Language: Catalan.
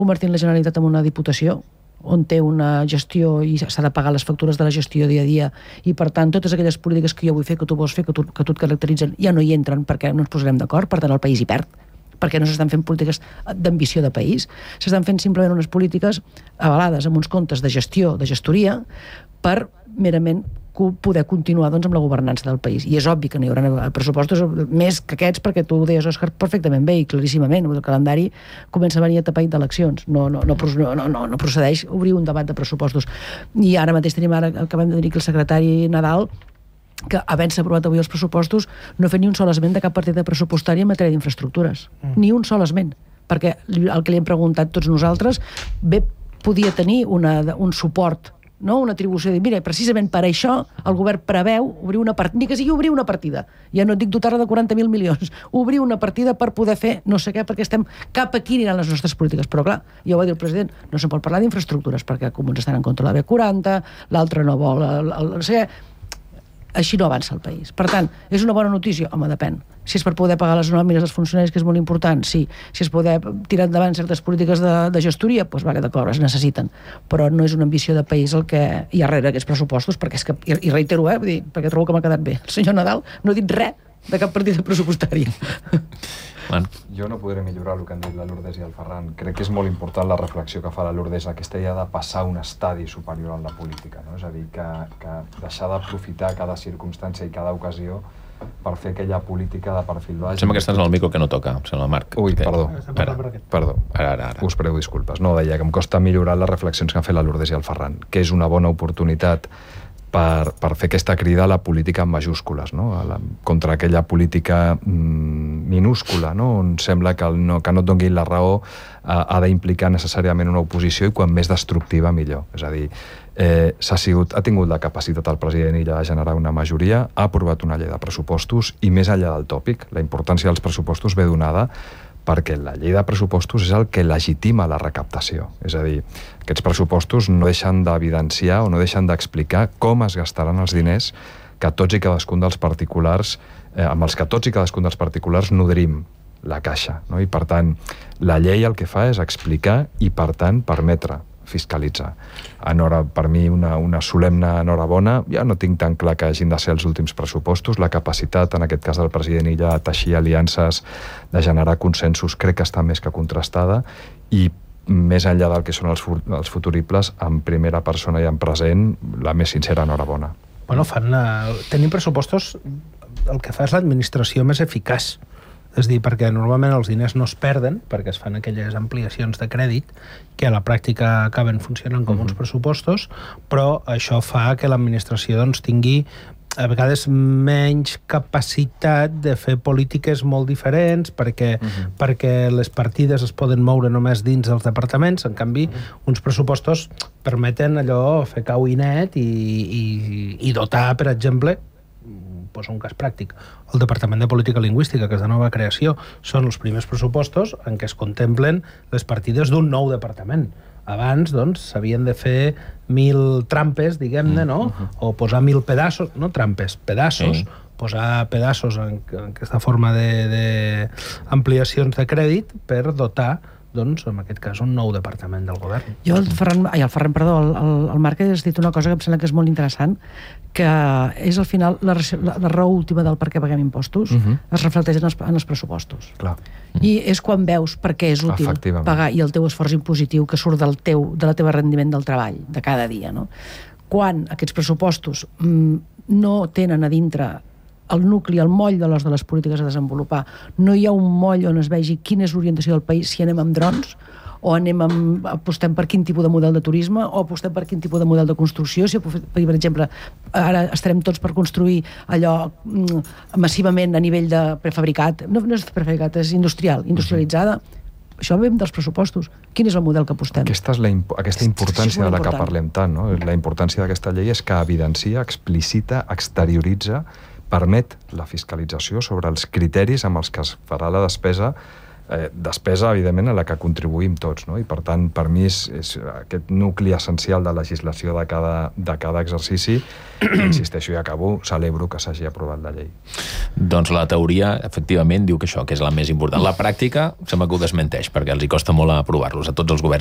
convertint la Generalitat en una diputació on té una gestió i s'ha de pagar les factures de la gestió dia a dia, i per tant totes aquelles polítiques que jo vull fer, que tu vols fer, que tu et caracteritzen, ja no hi entren perquè no ens posarem d'acord, per tant el país hi perd, perquè no s'estan fent polítiques d'ambició de país, s'estan fent simplement unes polítiques avalades amb uns comptes de gestió, de gestoria, per merament poder continuar amb la governança del país. I és obvi que no hi haurà pressupostos més que aquests, perquè tu ho deies, Òscar, perfectament bé i claríssimament. El calendari comença a venir atapeït d'eleccions. No procedeix obrir un debat de pressupostos. I ara mateix acabem de dir que el secretari Nadal, que havent-se aprovat avui els pressupostos, no ha fet ni un sol esment de cap partida pressupostària en matèria d'infraestructures. Ni un sol esment. Perquè el que li hem preguntat tots nosaltres, bé, podia tenir un suport, no? Una atribució de dir, mira, precisament per això el govern preveu obrir una partida, ni que sigui obrir una partida, ja no et dic dotar-la de 40.000 milions, obrir una partida per poder fer no sé què, perquè estem cap aquí aniran les nostres polítiques, però clar, ja ho va dir el president, no se'n pot parlar d'infraestructures, perquè comuns estan en contra de la B40, l'altre no vol, no sé què, així no avança el país. Per tant, és una bona notícia? Home, depèn. Si és per poder pagar les nòmines dels funcionaris, que és molt important, sí. Si és poder tirar endavant certes polítiques de gestoria, doncs vale, d'acord, es necessiten. Però no és una ambició de país el que hi ha darrere d'aquests pressupostos, perquè és que, i reitero, vull dir, perquè trobo que m'ha quedat bé. El senyor Nadal no ha dit res de cap partida pressupostària. Jo no podré millorar el que han dit la Lourdes i el Ferran. Crec que és molt important la reflexió que fa la Lourdes, aquesta idea de passar un estadi superior en la política, no? És a dir, que deixar d'aprofitar cada circumstància i cada ocasió per fer aquella política de perfil baix. Sembla que estàs en el micro que no toca, em sembla, Marc. Ui, perdó. Perdó. Ara. Us prego disculpes. No, deia que em costa millorar les reflexions que han fet la Lourdes i el Ferran, que és una bona oportunitat per fer aquesta crida a la política en majúscules, no? Contra aquella política minúscula, no? On sembla que no et donin la raó ha d'implicar necessàriament una oposició, i quan més destructiva millor. És a dir, ha tingut la capacitat el president Illa de generar una majoria, ha aprovat una llei de pressupostos, i més enllà del tòpic, la importància dels pressupostos ve donada perquè la llei de pressupostos és el que legitima la recaptació. És a dir, aquests pressupostos no deixen d'evidenciar o no deixen d'explicar com es gastaran els diners que tots i cadascun dels particulars, amb els que tots i cadascun dels particulars nodrim la caixa, no? I per tant, la llei el que fa és explicar i, per tant, permetre fiscalitzar. Per mi, una solemne enhorabona. Ja no tinc tan clar que hagin de ser els últims pressupostos. La capacitat, en aquest cas del president Illa, de teixir aliances, de generar consensos, crec que està més que contrastada, i més enllà del que són els futuribles, en primera persona i en present, la més sincera enhorabona. Bueno, tenir pressupostos el que fa és l'administració més eficaç. És dir, perquè normalment els diners no es perden, perquè es fan aquelles ampliacions de crèdit que a la pràctica acaben funcionant com uns pressupostos, però això fa que l'administració tingui a vegades menys capacitat de fer polítiques molt diferents, perquè les partides es poden moure només dins dels departaments. En canvi, uns pressupostos permeten allò fer cau i net i dotar, per exemple, un cas pràctic, el Departament de Política Lingüística, que és de nova creació, són els primers pressupostos en què es contemplen les partides d'un nou departament. Abans, s'havien de fer 1.000 trampes, diguem-ne, no? O posar 1.000 pedaços, no trampes, pedaços, posar pedaços en aquesta forma d'ampliacions de crèdit per dotar, en aquest cas, un nou departament del govern. Jo, el Marc, has dit una cosa que em sembla que és molt interessant, que és, al final, la raó última del per què paguem impostos es reflecteix en els pressupostos. Clar. I és quan veus per què és útil pagar, i el teu esforç impositiu que surt de la teva rendiment del treball de cada dia, no? Quan aquests pressupostos no tenen a dintre el nucli, el moll de l'os de les polítiques a desenvolupar, no hi ha un moll on es vegi quina és l'orientació del país, si anem amb drons, o apostem per quin tipus de model de turisme, o apostem per quin tipus de model de construcció. Si, per exemple, ara estarem tots per construir allò massivament a nivell de prefabricat, no és prefabricat, és industrialitzada. Això ve dels pressupostos. Quin és el model que apostem? Aquesta importància de la que parlem tant, no? La importància d'aquesta llei és que evidencia, explicita, exterioritza, permet la fiscalització sobre els criteris amb els que es farà la despesa despesa, evidentment, a la que contribuïm tots, no? I, per tant, per mi és aquest nucli essencial de legislació de cada exercici. Insisteixo i acabo, celebro que s'hagi aprovat la llei. Doncs la teoria, efectivament, diu que això, que és la més important. La pràctica sembla que ho desmenteix, perquè els hi costa molt aprovar-los a tots els governs.